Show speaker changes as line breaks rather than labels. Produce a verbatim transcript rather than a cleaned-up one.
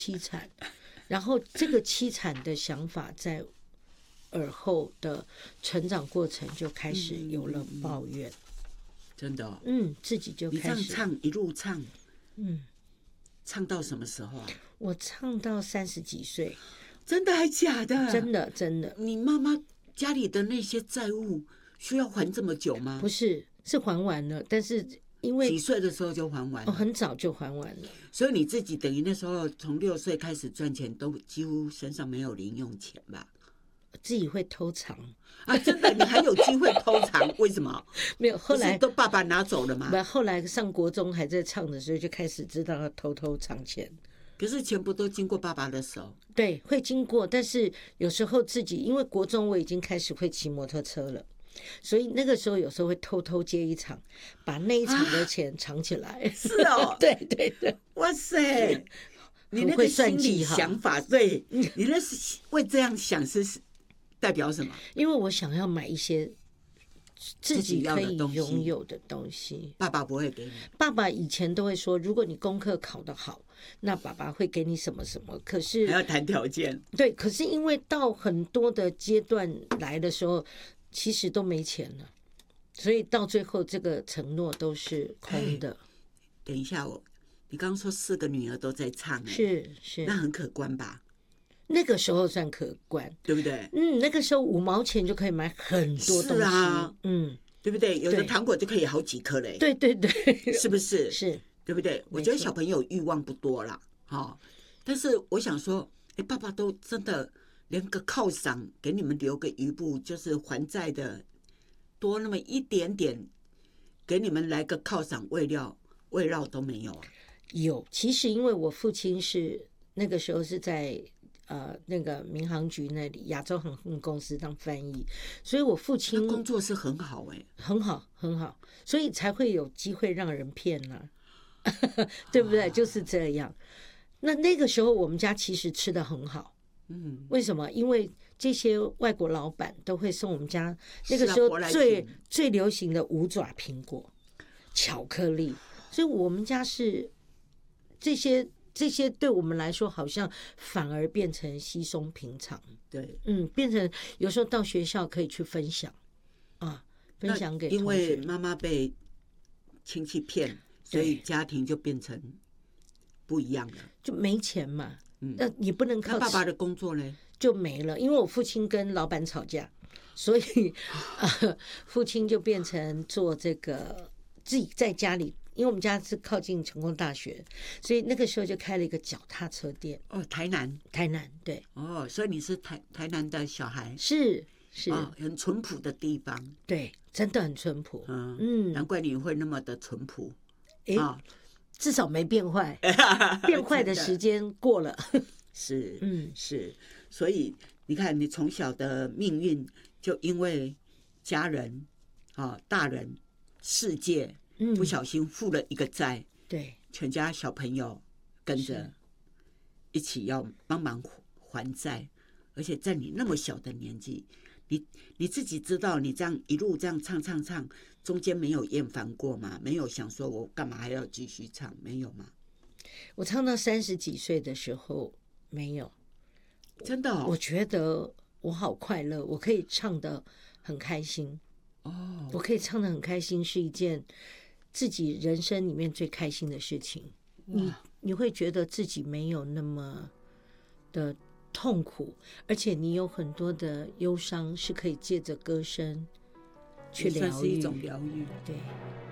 凄惨，然后这个凄惨的想法在耳后的成长过程就开始有了抱怨。嗯嗯嗯、
真的、哦，
嗯，自己就开始
你这样唱一路唱，
嗯，
唱到什么时候啊？
我唱到三十几岁。
真的还假的？
真的真的。
你妈妈家里的那些债务需要还这么久吗？
不是，是还完了，但是因为
几岁的时候就还完了、
哦，很早就还完了。
所以你自己等于那时候从六岁开始赚钱，都几乎身上没有零用钱吧？
自己会偷藏
啊！真的，你还有机会偷藏？为什么？
没有，后来
都爸爸拿走了嘛。
不，后来上国中还在唱的时候，就开始知道要偷偷藏钱。
可是全部都经过爸爸的手。
对，会经过，但是有时候自己因为国中我已经开始会骑摩托车了，所以那个时候有时候会偷偷接一场，把那一场的钱藏起来。啊、
是哦，
对对对，
哇塞，你那个心理想法，对，你那是为这样想是代表什么？
因为我想要买一些自己可以拥有的东西。
爸爸不会给你。
爸爸以前都会说，如果你功课考得好，那爸爸会给你什么什么。可是
还要谈条件。
对，可是因为到很多的阶段来的时候，其实都没钱了，所以到最后这个承诺都是空的。
等一下，我你刚刚说四个女儿都在唱，
是是，
那很可观吧？
那个时候算可观，
对不对？
嗯，那个时候五毛钱就可以买很多东西，
啊、
嗯，
对不对？有的糖果就可以好几颗嘞，
对对对，
是不是？
是，
对不对？我觉得小朋友欲望不多啦，哦，但是我想说，哎，爸爸都真的连个犒赏给你们留个余部，就是还债的多那么一点点，给你们来个犒赏慰料慰劳都没有啊？
有，其实因为我父亲是那个时候是在。呃，那个民航局那里，亚洲航空公司当翻译，所以我父亲
工作是很好哎、欸，
很好很好，所以才会有机会让人骗呢、啊，对不对？就是这样。那那个时候我们家其实吃得很好，嗯，为什么？因为这些外国老板都会送我们家那个时候最、啊、最流行的五爪苹果、巧克力，所以我们家是这些。这些对我们来说好像反而变成稀松平常，
对，
嗯，变成有时候到学校可以去分享啊，分享给同学。
因为妈妈被亲戚骗，所以家庭就变成不一样了，
就没钱嘛。嗯，那你不能靠。
那爸爸的工作呢？
就没了，因为我父亲跟老板吵架，所以、呃、父亲就变成做这个自己在家里。因为我们家是靠近成功大学，所以那个时候就开了一个脚踏车店。
哦，台南，
台南对。
哦，所以你是台台南的小孩，
是是、
哦，很淳朴的地方。
对，真的很淳朴。
嗯嗯，难怪你会那么的淳朴。
哎、哦，至少没变坏，变坏的时间过了。
是，嗯，是，所以你看，你从小的命运就因为家人啊、哦、大人、世界。不小心负了一个债，嗯、
对，
全家小朋友跟着一起要帮忙还债，而且在你那么小的年纪，你你自己知道，你这样一路这样唱唱唱，中间没有厌烦过吗？没有想说我干嘛还要继续唱？没有吗？
我唱到三十几岁的时候没有，
真的、哦，
我觉得我好快乐，我可以唱得很开心。哦，我可以唱得很开心是一件。自己人生里面最开心的事情，你你会觉得自己没有那么的痛苦，而且你有很多的忧伤是可以借着歌声去疗愈，
算是一种疗愈。
对。